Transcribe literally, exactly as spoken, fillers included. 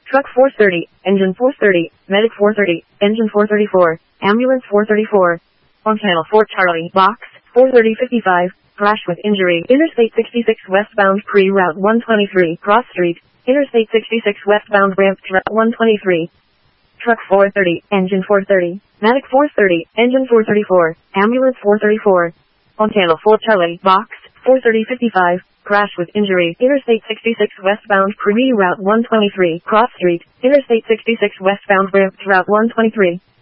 Truck four thirty, engine four thirty, medic four thirty, engine four thirty-four, ambulance four thirty-four. On channel four Charlie, box, four thirty fifty-five, crash with injury, Interstate sixty-six westbound pre-route one twenty-three, cross street, Interstate sixty-six westbound ramp to route one twenty-three. Truck four thirty, engine four thirty, medic four thirty, engine four thirty-four, ambulance four thirty-four. On channel four Charlie, box, four thirty fifty-five, crash with injury, Interstate sixty-six westbound pre-route one twenty-three, cross street, Interstate sixty-six westbound ramp to route one twenty-three.